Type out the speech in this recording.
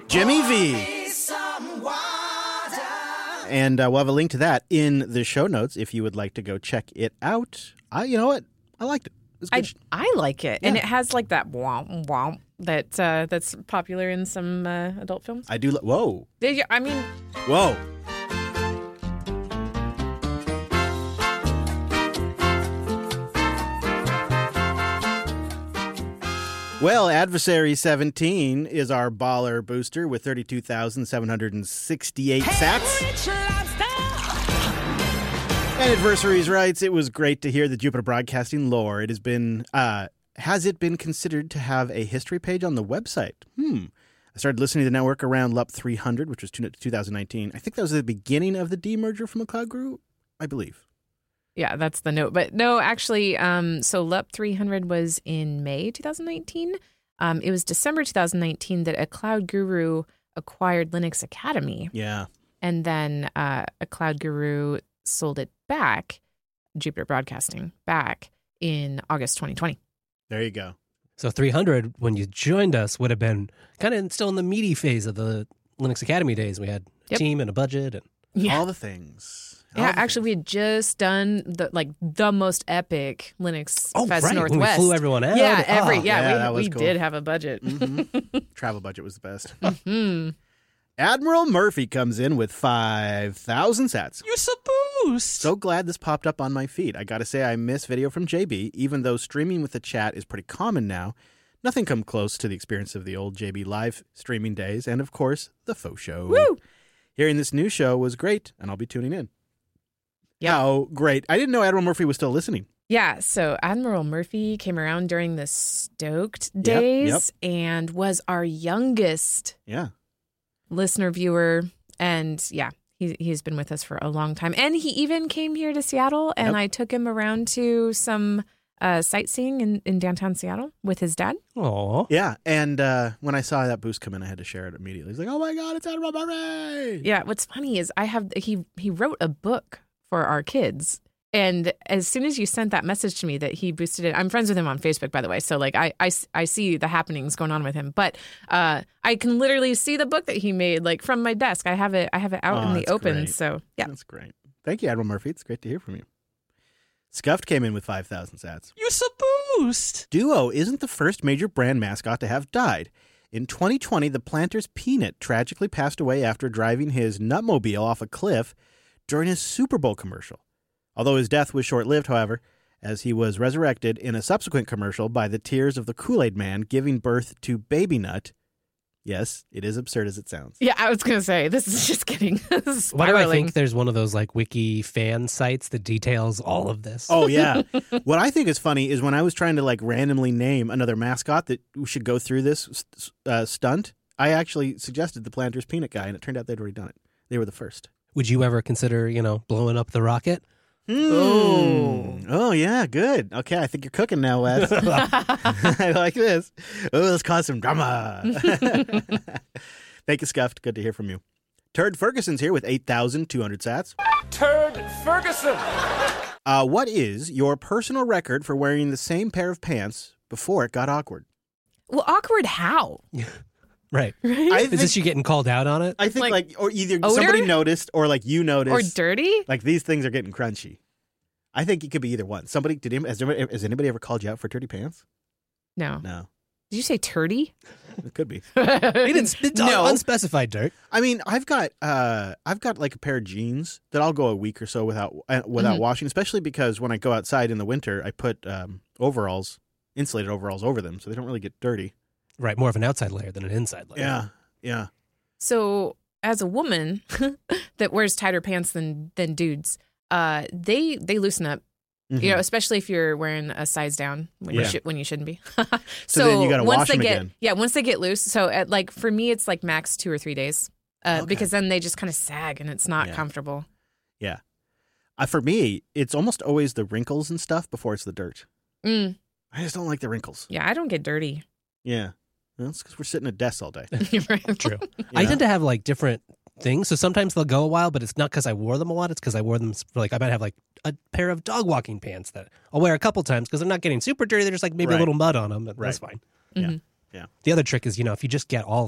Jimmy V. And we'll have a link to that in the show notes if you would like to go check it out. You know what? I liked it. It was good. I like it. And Yeah. it has like that womp womp that's popular in some adult films. I do. Whoa. I mean, Whoa. Well, Adversary 17 is our baller booster with 32,768 sats. And Adversaries writes, it was great to hear the Jupiter Broadcasting lore. It has been, has it been considered to have a history page on the website? I started listening to the network around LUP 300, which was 2019. I think that was the beginning of the demerger from McLeod Group, I believe. yeah, that's the note. But no, actually, so LUP 300 was in May 2019. It was December 2019 that a Cloud Guru acquired Linux Academy. Yeah. And then a Cloud Guru sold it back, Jupiter Broadcasting, back in August 2020. There you go. So 300, when you joined us, would have been kind of still in the meaty phase of the Linux Academy days. We had a team and a budget. And Yeah. All the things. Yeah, actually, we had just done the most epic Linux Fest right. Northwest. When we flew everyone out. Yeah, yeah, that was we cool. did have a budget. Travel budget was the best. Admiral Murphy comes in with 5,000 sats. You're so boost. So glad this popped up on my feed. I gotta say, I miss video from JB, even though streaming with the chat is pretty common now. Nothing come close to the experience of the old JB live streaming days, and of course, the faux show. Woo! Hearing this new show was great, and I'll be tuning in. Yep. How great. I didn't know Admiral Murphy was still listening. Yeah, so Admiral Murphy came around during the Stoked days and was our youngest Yeah. listener viewer. And yeah, he's been with us for a long time. And he even came here to Seattle, and I took him around to some sightseeing in downtown Seattle with his dad. Aw. Yeah, and when I saw that boost come in, I had to share it immediately. He's like, oh my God, it's Admiral Murphy! Yeah, what's funny is he wrote a book for our kids. And as soon as you sent that message to me that he boosted it, I'm friends with him on Facebook, by the way. So like I see the happenings going on with him, but I can literally see the book that he made like from my desk. I have it out in the that's open. great. So yeah, That's great. Thank you, Admiral Murphy. It's great to hear from you. Scuffed came in with 5,000 sats. You're so boost. Duo isn't the first major brand mascot to have died. In 2020, the Planters Peanut tragically passed away after driving his Nutmobile off a cliff during his Super Bowl commercial. Although his death was short-lived, however, as he was resurrected in a subsequent commercial by the tears of the Kool-Aid Man giving birth to Baby Nut. Yes, it is absurd as it sounds. yeah. I was gonna say this is just getting Why do I spiraling. think there's one of those like wiki fan sites that details all of this? Oh, yeah. What I think is funny is when I was trying to like randomly name another mascot that we should go through this stunt, I actually suggested the Planters Peanut guy, and it turned out they'd already done it. They were the first. Would you ever consider, blowing up the rocket? Oh, yeah, good. Okay, I think you're cooking now, Wes. I like this. Oh, let's cause some drama. Thank you, Scuffed. Good to hear from you. Turd Ferguson's here with 8,200 sats. Turd Ferguson. What is your personal record for wearing the same pair of pants before it got awkward? Well, awkward how? Right. I Is this you getting called out on it? I think Like, or either odor? somebody noticed or like you Or noticed. dirty? Like these things are getting crunchy. I think it could be either one. Has anybody ever called you out for dirty pants? No. No. Did you say turdy? It could be. It's No. unspecified dirt. I mean, I've got like a pair of jeans that I'll go a week or so without washing, especially because when I go outside in the winter, I put insulated overalls over them so they don't really get dirty. Right, more of an outside layer than an inside layer. Yeah. Yeah. So, as a woman that wears tighter pants than dudes, they loosen up. Mm-hmm. You know, especially if you're wearing a size down when you shouldn't be. So then you gotta once wash they them get again. yeah, once they get loose. So like for me, it's like max 2 or 3 days because then they just kind of sag and it's not comfortable. Yeah. For me, it's almost always the wrinkles and stuff before it's the dirt. Mm. I just don't like the wrinkles. Yeah, I don't get dirty. Yeah. Well, it's because we're sitting at desks all day. Right. True. I tend to have like different things. So sometimes they'll go a while, but it's not because I wore them a lot. It's because I wore them for like I might have like a pair of dog walking pants that I'll wear a couple times because they're not getting super dirty. They're just like maybe a Right. little mud on them. But that's Right. fine. Mm-hmm. Yeah. The other trick is, if you just get all